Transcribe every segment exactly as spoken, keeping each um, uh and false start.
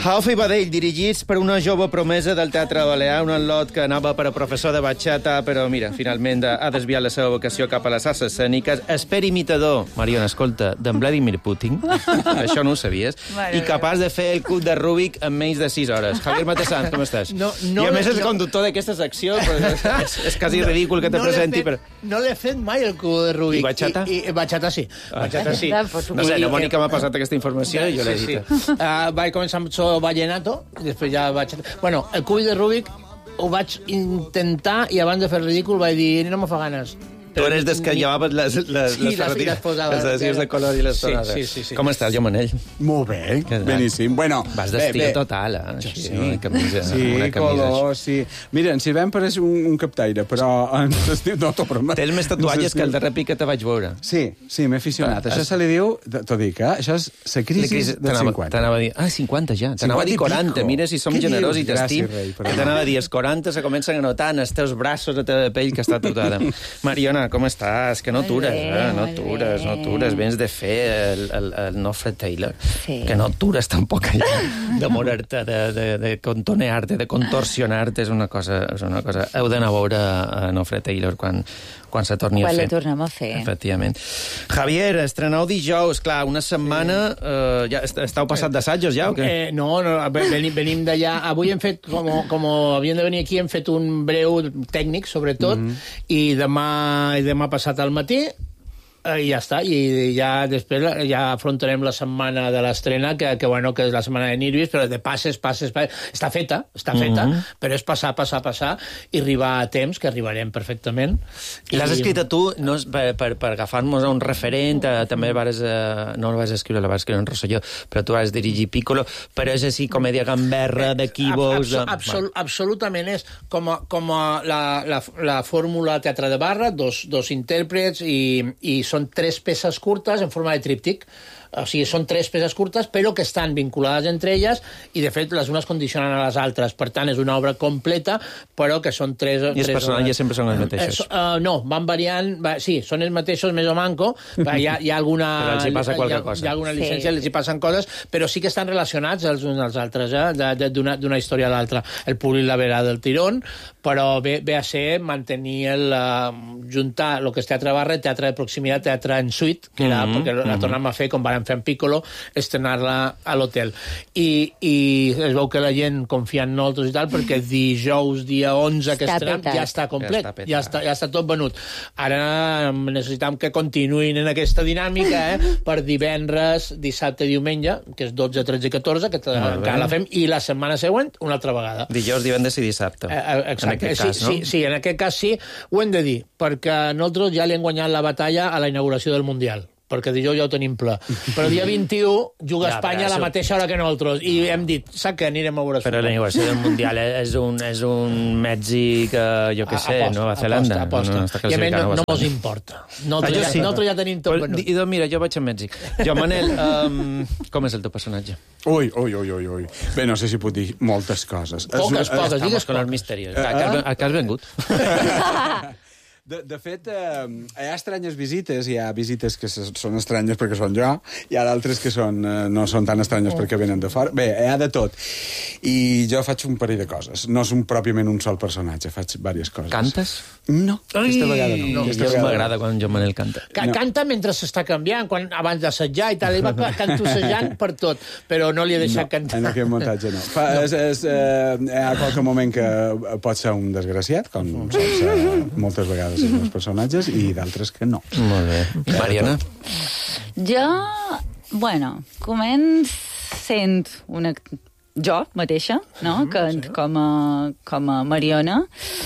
Haufe i Badell, dirigits per una jove promesa del Teatre Balear, un lot que anava per a professor de batxata, però mira, finalment ha desviat la seva vocació cap a les arts escèniques. Esper imitador, Mariona, escolta, d'en Vladimir Putin, això no ho sabies, i capaç de fer el cub de Rubik en menys de sis hores. Javier Matesan, com estàs? No, no I a més és no, conductor d'aquesta secció, però és, és, és quasi no, ridícul que te no presenti. Fet, però... No l'he fet mai, el cub de Rubik. I batxata? I, i batxata sí. Ah. Batxata sí. No sé, la Mònica m'ha passat aquesta informació i jo l'he dit. Sí, sí. Uh, vaig començar amb so vallenato, i després ja vaig... Bueno, el cub de Rubik ho vaig intentar i abans de fer el ridícul vaig dir no me fa ganes. Tu eres des que llevaves les, les, sí, les ferretines, les adhesius de color i les sí, tonades. Sí, sí, sí. Com estàs, jo, Manel? Molt bé, beníssim. Bueno, vas d'estil bé, bé. total, eh? Així, sí, una camisa, sí, una camisa color, així. sí. Mira, en Sirvent pareix un, un captaire, però en l'estiu no t'ho promet. Tens més tatuatges que el darrer pic que te vaig veure. Sí, sí, m'he aficionat. Això se li diu, t'ho dic, eh? Això és la crisi del cinquanta. T'anava a dir, ah, cinquanta ja. T'anava a dir quaranta, mira si som generós i t'estim. T'anava a dir, els quaranta se comencen a notar en els teus braços, la teva pell que està tatuada. Mariona, com estàs? Que no tures, eh? No tures, no tures. Vens de fer el, el, el Nofre Taylor. Sí. Que no tures tampoc allà. De morir-te, de, de, de contonear-te, de contorsionar-te, és una cosa... És una cosa. Heu d'anar a veure a Nofre Taylor quan, quan se torni quan a fer. Quan la tornem a fer. Efectivament. Javier, estreneu dijous, clar, una setmana... Eh, ja estàu passat d'assajos ja, o què? Eh, no, no, venim, venim d'allà. Avui hem fet, com, com havíem de venir aquí, hem fet un breu tècnic, sobretot, mm-hmm. i demà, i demà passat al matí i ja està, i ja després ja afrontarem la setmana de l'estrena, que, que, bueno, que és la setmana de Nervis, però de passes, passes, passes... Està feta, està feta, mm-hmm. però és passar, passar, passar, i arribar a temps, que arribarem perfectament. I l'has escrit a tu no, per, per, per agafar-nos a un referent, a, també vares, a, no el vas escriure, la vas escriure en Rosselló, però tu vas dirigir Piccolo, però és així comèdia gamberra, d'equívocs... Absol, absol, absolutament és com a, com a la, la, la fórmula teatre de barra, dos, dos intèrprets, i, i són tres peces curtes en forma de tríptic. O sigui, són tres peces curtes, però que estan vinculades entre elles i, de fet, les unes condicionen a les altres. Per tant, és una obra completa, però que són tres... I els personatges sempre són els mateixos? Eh, uh, no, van variant... Va, sí, són els mateixos, més o manco. Va, hi, ha, hi ha alguna... Però els hi passa qualque hi ha, cosa. Hi ha alguna llicència, sí. els hi passen coses, però sí que estan relacionats els uns als altres, eh, d'una història a l'altra. El públic la verà del tirón, però ve, ve a ser mantenir el... Uh, juntar el que és teatre barra, teatre de proximitat, teatre en suite, que era, mm-hmm. perquè la mm-hmm. tornem a fer, com van fer en Piccolo, estrenar-la a l'hotel. I, I es veu que la gent confia en nosaltres i tal, perquè dijous, dia onze, que estrenem, ja està complet, ja està, ja, està, ja està tot venut. Ara necessitam que continuïn en aquesta dinàmica, eh, per divendres, dissabte i diumenge, que és dotze, tretze i catorze, que encara la fem, i la setmana següent, una altra vegada. Dijous, divendres i dissabte. Eh, exacte. En aquest sí, cas, no? Sí, sí, en aquest cas sí. Ho hem de dir, perquè nosaltres ja li hem guanyat la batalla a la inauguració del Mundial, perquè dijous ja ho tenim ple. Però el dia vint-i-u juga ja, Espanya a la mateixa hora que nosaltres, i hem dit, sap que anirem a veure... Però la inauguració del Mundial és un, és un Mèxic, jo què sé, Nova Zelanda. Aposta, aposta. No, I a més no, no mos importa. Nosaltres, ah, ja, sí. nosaltres ja tenim tot venut. I doncs mira, jo vaig a Mèxic. Jo, Manel, um, com és el teu personatge? Ui, ui, ui, ui, ui. Bé, no sé si puc dir moltes coses. Poques, poques, digues con els misteris. A què has vengut? De, de fet, eh, hi ha estranyes visites, hi ha visites que són estranyes perquè són jo, hi ha d'altres que són, eh, no són tan estranyes perquè venen de fora. Bé, hi ha de tot. I jo faig un parell de coses. No és un, pròpiament un sol personatge, faig diverses coses. Cantes? No, Ai, aquesta vegada no. no aquesta vegada m'agrada quan jo Manel canta. Ca no. Canta mentre s'està canviant, quan, abans d'assetjar i tal, i va cantussejant per tot, però no li he deixat no, cantar. En aquest muntatge no. Fa, no. És, és, eh, hi ha qualque moment que pot ser un desgraciat, com sol ser moltes vegades els meus personatges, i d'altres que no. Molt bé. I Mariana? Jo, bueno, comencent una... jo mateixa, no? Mm-hmm, que, sí. com, a, com a Mariona,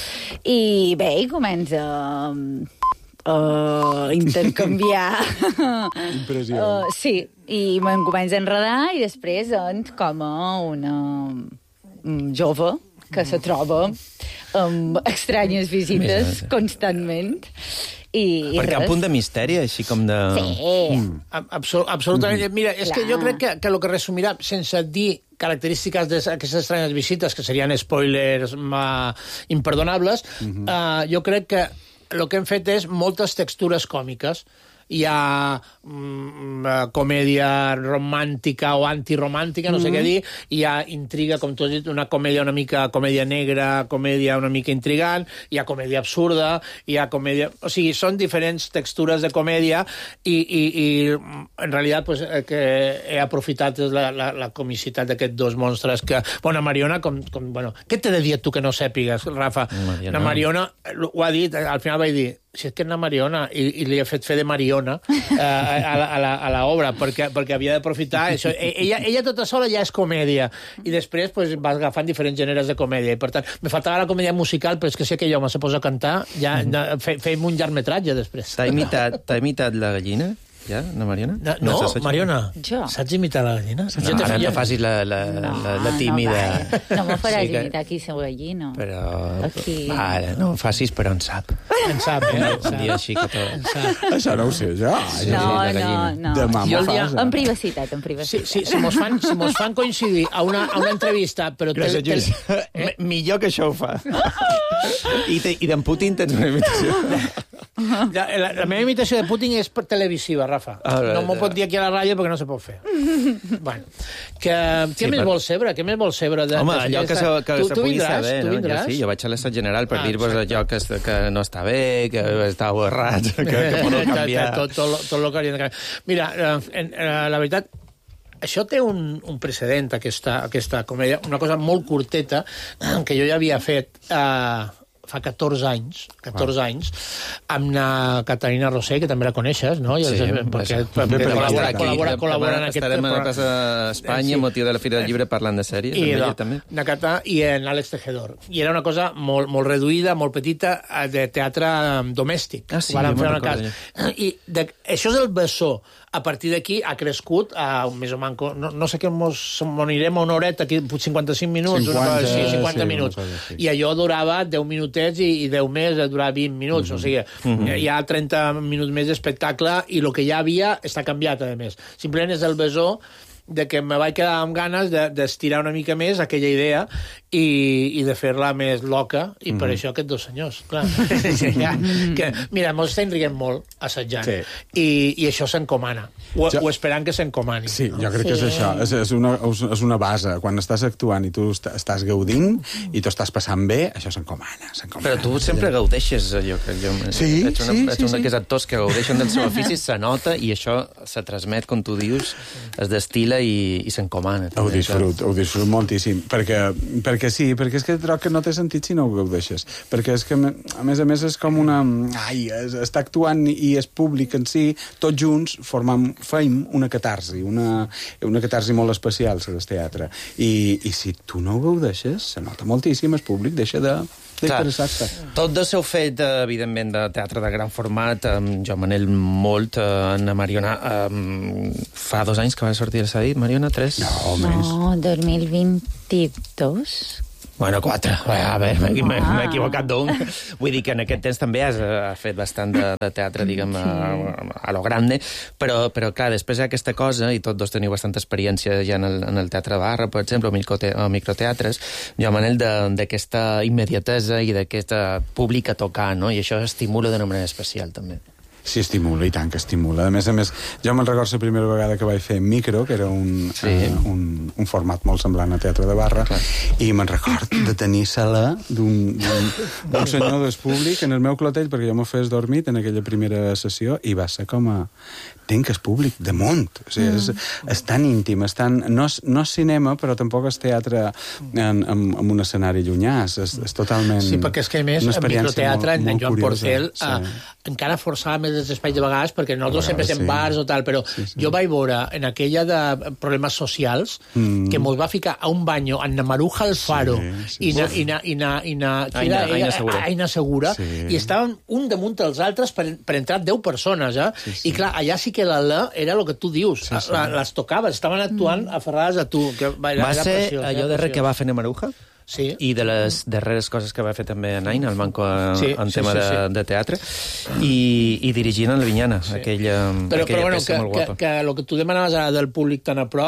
i bé, i comença a, a intercanviar impressió. Uh, sí, i me'n comença a enredar, i després doncs, com a una jove que se troba amb estranyes visites constantment. I, perquè i un punt de misteri, així com de... Sí. Mm. Absol absolutament. Mm. Mira, és Clar. que jo crec que, que el que resumirà, sense dir característiques d'aquestes estranyes visites, que serien spoilers ma, imperdonables, mm -hmm. uh, jo crec que el que hem fet és moltes textures còmiques. hi ha mm, comèdia romàntica o antiromàntica, no sé mm-hmm. què dir, hi ha intriga, com tu has dit, una comèdia una mica comèdia negra, comèdia una mica intrigant, hi ha comèdia absurda, hi ha comèdia... O sigui, són diferents textures de comèdia i, i, i en realitat pues, que he aprofitat la, la, la comicitat d'aquests dos monstres que... Bueno, Mariona, com, com, bueno, què t'he de dir tu que no sàpigues, Rafa? Mariona. La Mariona ho ha dit, al final vaig dir, si és que és una Mariona, i, i li he fet fer de Mariona eh, a, la, a, la, a la obra, perquè, perquè havia d'aprofitar això. Ella, ella tota sola ja és comèdia, i després pues, va agafant diferents gèneres de comèdia, i per tant, me faltava la comèdia musical, però és que si aquell home se posa a cantar, ja, ja fe, fem un llargmetratge després. T'ha imitat, t'ha imitat la gallina? Ja, no, Mariona? No, no, no Mariona, jo? Saps imitar la gallina? No, no ara no facis la, la, no, la, la tímida. No, no me faràs sí que... imitar aquí seu gallina. Però... Aquí. Ara, no ho facis, però en sap. En sap, eh? En sap. Un dia així que tot... Això no ho sé, jo. No, no, no. Demà m'ho fas. En privacitat, en privacitat. Sí, sí, si mos fan, si mos fan coincidir a una, a una entrevista, però... Gràcies, tel, tel... Eh? Millor que això ho fa. I, te, i d'en Putin tens una imitació. La, la, la meva imitació de Putin és televisiva, Rafa. Ah, no m'ho pot dir aquí a la ràdio perquè no se pot fer. Bueno, que, què sí, més per... vols saber? Què més vols saber? De, Home, de, allò que, se, que tu, se tu pugui vindràs, saber. Tu no? vindràs? Jo sí, jo vaig a l'estat general per ah, dir-vos allò que, que no està bé, que està borrat, que, que podeu canviar. tot, tot, tot, tot el que hauria de canviar. Mira, en, en, la veritat, això té un, un precedent, aquesta, aquesta comèdia, una cosa molt curteta, que jo ja havia fet... Eh, fa catorze anys, catorze ah. anys, amb la Caterina Rosé, que també la coneixes, no? I sí, els, perquè, perquè col·labora, col·labora, col·labora en aquest... Estarem a la plaça d'Espanya, sí. Motiu de la Fira del Llibre, parlant de sèries. I, no, també. Nakata i en Àlex Tejedor. I era una cosa molt, molt reduïda, molt petita, de teatre domèstic. Ah, sí, Van fer una casa. I de, això és el bessó. A partir d'aquí ha crescut a més o manco... No, no sé què mos anirem a una horeta, aquí cinquanta-cinc minuts, cinquanta, una cosa així, cinquanta sí, minuts. Cosa, I allò durava deu minutets i, i deu més durava vint minuts. Mm-hmm. O sigui, mm-hmm. hi ha trenta minuts més d'espectacle i el que ja havia està canviat, a més. Simplement és el besó de que me vaig quedar amb ganes d'estirar de, una mica més aquella idea i, i de fer-la més loca, i mm. per això aquests dos senyors, clar. ja, que, mira, mos estem rient molt assajant, sí. I, i això s'encomana. O, jo, o esperant que s'encomani. Sí, jo crec sí. que és això. És, és, una, és una base. Quan estàs actuant i tu estàs gaudint i tu estàs passant bé, això s'encomana. Però tu sempre gaudeixes, allò que jo... Sí, ets una, sí, ets sí. un d'aquests actors que gaudeixen del seu ofici, se nota i això se transmet, com tu dius, es destila i, i s'encomana. Ho disfrut, ho disfrut moltíssim. Perquè, perquè sí, perquè és que troc que no té sentit si no ho gaudeixes. Perquè és que, a més a més, és com una... Ai, es, està actuant i és públic en si, tots junts formam, feim una catarsi, una, una catarsi molt especial, el teatre. I, I si tu no ho gaudeixes, se nota moltíssim, el públic deixa de... Tot del seu fet, evidentment, de teatre de gran format, amb Joan Manel molt, Anna Mariona, um, fa dos anys que va sortir el Cedit, Mariona, tres? No, més. No, dos mil vint-i-dos. Bueno, quatre. A veure, m'he ah. equivocat d'un. Vull dir que en aquest temps també has, has fet bastant de, de teatre, diguem, sí. a, a lo grande, però, però clar, després hi ha aquesta cosa, i tots dos teniu bastanta experiència ja en el, en el teatre de barra, per exemple, o, microte, o microteatres, jo, Manel, d'aquesta immediatesa i d'aquesta públic a tocar, no? I això estimula d'una manera especial, també. Sí, estimula, i tant que estimula. A més a més, jo me'n recordo la primera vegada que vaig fer micro, que era un, sí. uh, un, un format molt semblant a teatre de barra, clar. I me'n record de tenir sala d'un senyor del públic en el meu clotell, perquè jo m'ho fes dormit en aquella primera sessió, i va ser com a... Tinc és públic de munt. O sigui, és, és tan íntim, és tan... No és, no és cinema, però tampoc és teatre en, en, en un escenari llunyà. És, és totalment... Sí, perquè és que, a més, en microteatre, molt, molt en Joan curiosa, Porcel, sí. uh, encara forçava més els espais de vegades, perquè nosaltres sempre estem sí. bars o tal, però sí, sí. jo vaig veure en aquella de problemes socials mm. que mos va ficar a un banyo en la Maruja Alfaro sí, sí, i na, i na, i na, i na, Aina, era, Aina Segura, Aina Segura sí. i estaven un damunt dels altres per, per entrar deu persones, eh? Sí, sí. I clar, allà sí que la la era el que tu dius, sí, sí. La, les tocaves, estaven actuant mm. aferrades a tu. Que va va ser preciós, allò darrer que va fer a Maruja? Sí. I de les darreres coses que va fer també en Aina, el Manco, sí, en tema sí, sí, sí. De, de teatre, i, i dirigint en la Vinyana, sí. aquella, però, aquella però, bueno, peça que, molt guapa. Que, que el que tu demanaves ara del públic tan a prop,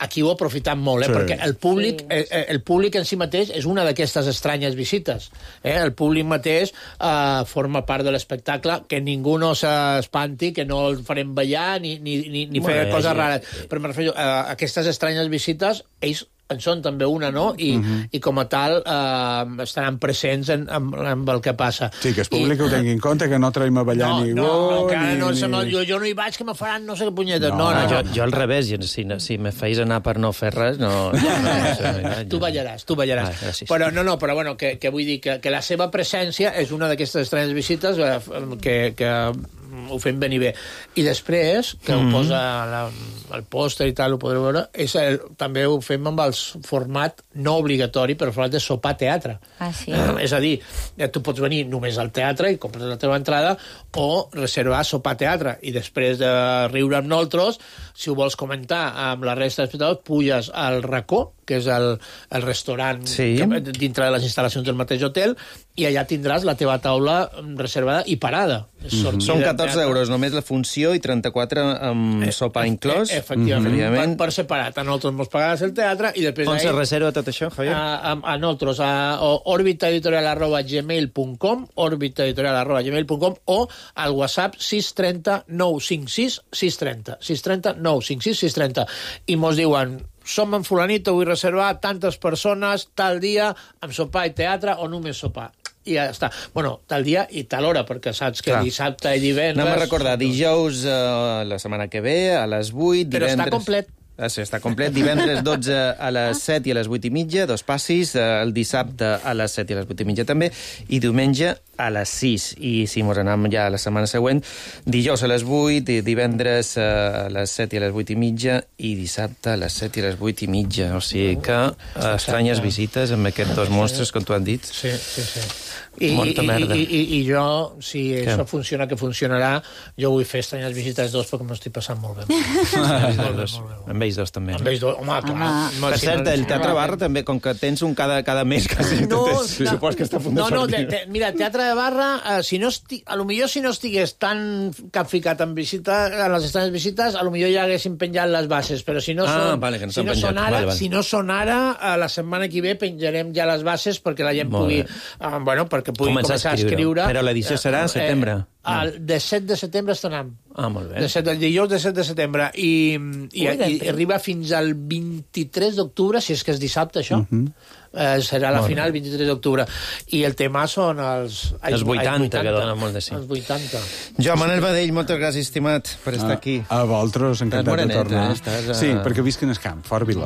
aquí ho ha aprofitat molt, eh? Sí. Perquè el públic, sí. el, el públic en si mateix és una d'aquestes estranyes visites. Eh? El públic mateix eh, forma part de l'espectacle, que ningú no s'espanti, que no el farem ballar ni, ni, ni, ni fer coses sí. rares. Però me refereixo, eh, aquestes estranyes visites, ells en són també una, no? I, uh-huh. i com a tal eh, estaran presents en, en, en el que passa. Sí, que el públic I... ho tingui en compte, que no traiem a ballar no, ningú... No, no, que ni, no, ni... no, jo, jo no hi vaig, que me faran no sé què punyetes. No, no, no, jo, jo al revés, si, si me feis anar per no fer res, no... no, no, no, no tu ballaràs, tu ballaràs. Ah, però no, no, però bueno, que, que vull dir que, que la seva presència és una d'aquestes estranyes visites eh, que, que ho fem ben i bé. I després, que mm-hmm. ho posa la, el pòster i tal, ho podreu veure, és el, també ho fem amb el format no obligatori, però el format de sopar-teatre. Ah, sí? Eh, és a dir, tu pots venir només al teatre i compres la teva entrada o reservar sopar-teatre i després de riure amb nosaltres, si ho vols comentar amb la resta d'espectadors, puges al racó, que és el, el restaurant sí. que, dintre de les instal·lacions del mateix hotel, i allà tindràs la teva taula reservada i parada. Mm-hmm. Són catorze euros només la funció i trenta-quatre amb eh, sopar inclòs. Eh, efectivament, mm-hmm. per, per separat. A nosaltres ens pagaràs el teatre i després... On se reserva tot això, Javier? A, a, a nosaltres, a, a orbitaeditorial arroba gmail punt com, orbitaeditorial arroba gmail punt com o al WhatsApp sis trenta nou cinquanta-sis sis trenta. sis trenta nou cinquanta-sis sis trenta. I mos diuen... Som en fulanito, vull reservar tantes persones, tal dia, amb sopar i teatre, o només sopar. I ja està. Bueno, tal dia i tal hora, perquè saps que Clar. dissabte i divendres... Anem a recordar, dijous uh, la setmana que ve, a les vuit, divendres... Però està complet. Ah, sí, està complet. Divendres dotze a les set i a les vuit i mitja, dos passis, el dissabte a les set i a les vuit i mitja també, i diumenge a les sis. I si mos anem ja a la setmana següent, dijous a les vuit, divendres a les set i a les vuit i mitja, i dissabte a les set i a les vuit i mitja. O sigui que uh, estranyes visites amb aquests dos monstres, com tu han dit. Sí, sí, sí. I, Molta merda. I, i, i jo, si Què? això funciona, que funcionarà, jo vull fer estranyes visites dos perquè m'estic passant molt bé. Amb ells dos, amb ells dos també. Amb ells dos, home, clar. Home. Per cert, el Teatre Barra també, com que tens un cada, cada mes, quasi no, tot és, no, supos que està a punt de no, no, sortir. te, te, mira, Teatre de Barra, eh, si no esti, a lo millor si no estigués tan capficat en visita, en les estranyes visites, a lo millor ja haguessin penjat les bases, però si no ah, són, vale, que no si no són ara, vale, vale. si no són ara, a la setmana que ve penjarem ja les bases perquè la gent molt pugui, eh, bueno, perquè pugui començar, començar a escriure. escriure. Però l'edició serà a setembre. Eh, el de set de setembre estrenem. Ah, molt bé. De set, el dijous de set de setembre. I, i, Ui, i arriba fins al vint-i-tres d'octubre, si és que és dissabte, això. Uh-huh. eh, serà la molt final, el vint-i-tres d'octubre. I el tema són els... Els vuitanta, que donen molt de sí. Els vuitanta. Jo, Manel Badell, moltes gràcies, estimat, per estar aquí. A, a vosaltres, encantat morenet, de tornar. Eh? Estàs, uh... Sí, perquè visc en el camp, Fort Viló.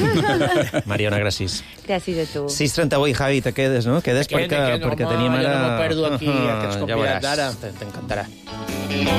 Mm. Mariona, gràcies. Gràcies a tu. sis trenta-vuit, Javi, te quedes, no? Quedes quede, perquè, quede, perquè home, tenim ara... Jo no me perdo aquí, uh -huh, aquests convidats d'ara. T'encantarà.